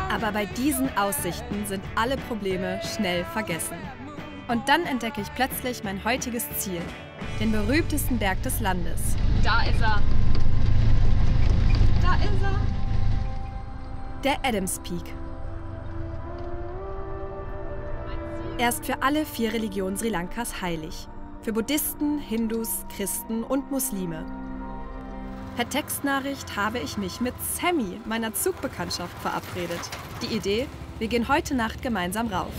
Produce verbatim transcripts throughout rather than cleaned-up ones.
Aber bei diesen Aussichten sind alle Probleme schnell vergessen. Und dann entdecke ich plötzlich mein heutiges Ziel, den berühmtesten Berg des Landes. Da ist er. Da ist er. Der Adams Peak. Er ist für alle vier Religionen Sri Lankas heilig. Für Buddhisten, Hindus, Christen und Muslime. Per Textnachricht habe ich mich mit Sammy, meiner Zugbekanntschaft, verabredet. Die Idee, wir gehen heute Nacht gemeinsam rauf.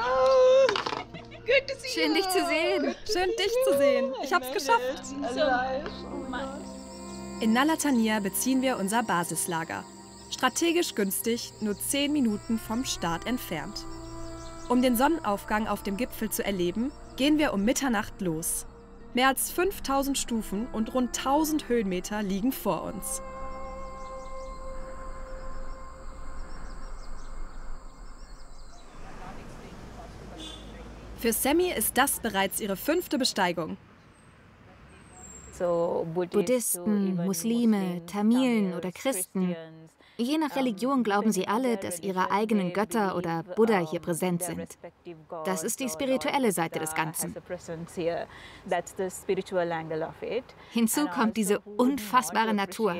Schön, dich zu sehen. Schön, dich zu sehen. Ich hab's geschafft. In Nalla Tania beziehen wir unser Basislager. Strategisch günstig, nur zehn Minuten vom Start entfernt. Um den Sonnenaufgang auf dem Gipfel zu erleben, gehen wir um Mitternacht los. Mehr als fünftausend Stufen und rund tausend Höhenmeter liegen vor uns. Für Sammy ist das bereits ihre fünfte Besteigung. Buddhisten, Muslime, Tamilen oder Christen. Je nach Religion glauben sie alle, dass ihre eigenen Götter oder Buddha hier präsent sind. Das ist die spirituelle Seite des Ganzen. Hinzu kommt diese unfassbare Natur.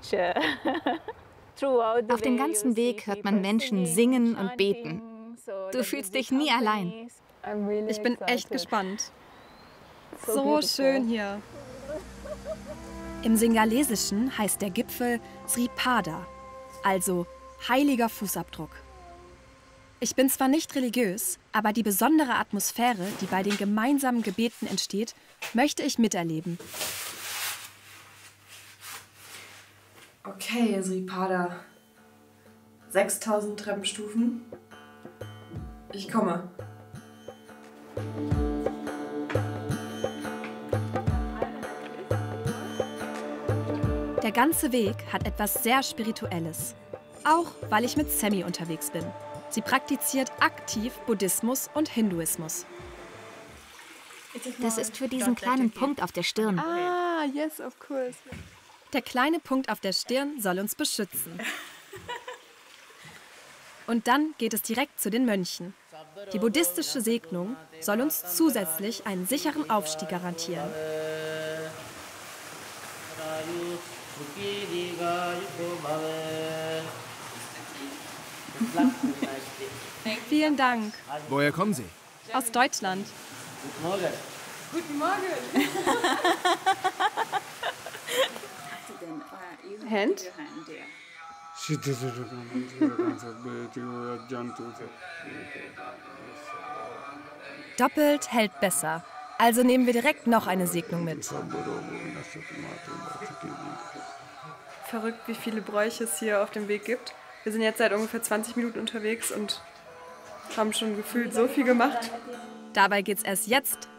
Auf dem ganzen Weg hört man Menschen singen und beten. Du fühlst dich nie allein. Ich bin echt gespannt. So schön hier. Im Singalesischen heißt der Gipfel Sri Pada, also heiliger Fußabdruck. Ich bin zwar nicht religiös, aber die besondere Atmosphäre, die bei den gemeinsamen Gebeten entsteht, möchte ich miterleben. Okay, Sri Pada. sechstausend Treppenstufen. Ich komme. Der ganze Weg hat etwas sehr Spirituelles. Auch weil ich mit Sammy unterwegs bin. Sie praktiziert aktiv Buddhismus und Hinduismus. Das ist für diesen kleinen Punkt auf der Stirn. Ah, yes, of course. Der kleine Punkt auf der Stirn soll uns beschützen. Und dann geht es direkt zu den Mönchen. Die buddhistische Segnung soll uns zusätzlich einen sicheren Aufstieg garantieren. Vielen Dank. Woher kommen Sie? Aus Deutschland. Guten Morgen. Guten Morgen. Hand? Doppelt hält besser. Also nehmen wir direkt noch eine Segnung mit. Verrückt, wie viele Bräuche es hier auf dem Weg gibt. Wir sind jetzt seit ungefähr zwanzig Minuten unterwegs und haben schon gefühlt so viel gemacht. Dabei geht's erst jetzt